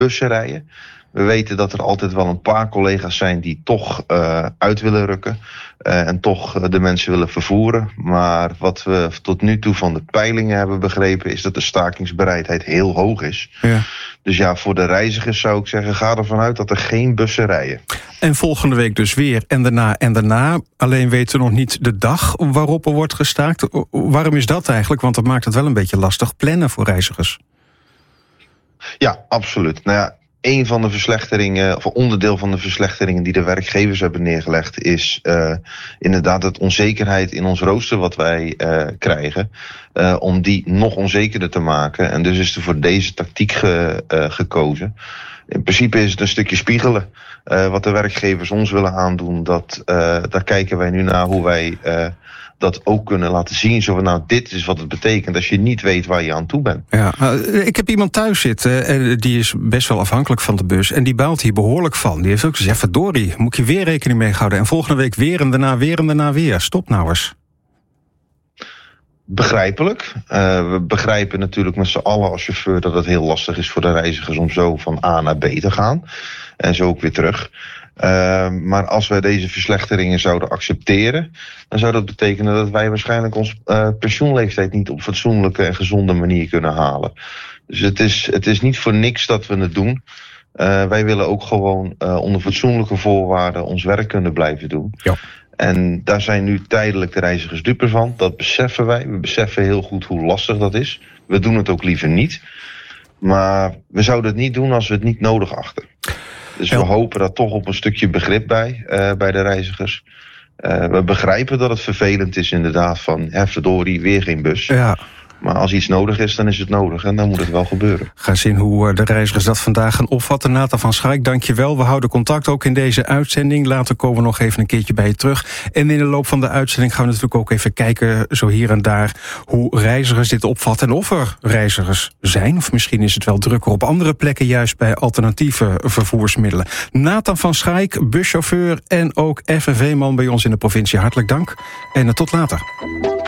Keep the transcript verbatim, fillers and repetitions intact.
bussen rijden. We weten dat er altijd wel een paar collega's zijn die toch uh, uit willen rukken. Uh, en toch uh, de mensen willen vervoeren. Maar wat we tot nu toe van de peilingen hebben begrepen is dat de stakingsbereidheid heel hoog is. Ja. Dus ja, voor de reizigers zou ik zeggen, ga ervan uit dat er geen bussen rijden. En volgende week dus weer en daarna en daarna. Alleen weten we nog niet de dag waarop er wordt gestaakt. Waarom is dat eigenlijk? Want dat maakt het wel een beetje lastig plannen voor reizigers. Ja, absoluut. Nou ja, een van de verslechteringen, of onderdeel van de verslechteringen die de werkgevers hebben neergelegd, is uh, inderdaad het onzekerheid in ons rooster wat wij uh, krijgen. Uh, om die nog onzekerder te maken. En dus is er voor deze tactiek ge, uh, gekozen. In principe is het een stukje spiegelen. Uh, wat de werkgevers ons willen aandoen, dat, uh, daar kijken wij nu naar hoe wij uh, dat ook kunnen laten zien. Zo van, nou, dit is wat het betekent als je niet weet waar je aan toe bent. Ja, uh, ik heb iemand thuis zitten, uh, die is best wel afhankelijk van de bus. En die baalt hier behoorlijk van. Die heeft ook gezegd, verdorie, moet je weer rekening mee houden. En volgende week weer en daarna weer en daarna weer. Stop nou eens. Begrijpelijk. Uh, we begrijpen natuurlijk met z'n allen als chauffeur dat het heel lastig is voor de reizigers om zo van A naar B te gaan. En zo ook weer terug. Uh, maar als wij deze verslechteringen zouden accepteren, dan zou dat betekenen dat wij waarschijnlijk ons uh, pensioenleeftijd niet op fatsoenlijke en gezonde manier kunnen halen. Dus het is, het is niet voor niks dat we het doen. Uh, wij willen ook gewoon uh, onder fatsoenlijke voorwaarden ons werk kunnen blijven doen. Ja. En daar zijn nu tijdelijk de reizigers dupe van. Dat beseffen wij. We beseffen heel goed hoe lastig dat is. We doen het ook liever niet. Maar we zouden het niet doen als we het niet nodig achten. Dus ja. We hopen daar toch op een stukje begrip bij, uh, bij de reizigers. Uh, we begrijpen dat het vervelend is inderdaad van, hè, verdorie, weer geen bus. Ja. Maar als iets nodig is, dan is het nodig en dan moet het wel gebeuren. Ga zien hoe de reizigers dat vandaag gaan opvatten. Nathan van Schaik, dank je wel. We houden contact ook in deze uitzending. Later komen we nog even een keertje bij je terug. En in de loop van de uitzending gaan we natuurlijk ook even kijken, zo hier en daar, hoe reizigers dit opvatten en of er reizigers zijn. Of misschien is het wel drukker op andere plekken, juist bij alternatieve vervoersmiddelen. Nathan van Schaik, buschauffeur en ook F N V-man bij ons in de provincie. Hartelijk dank en tot later.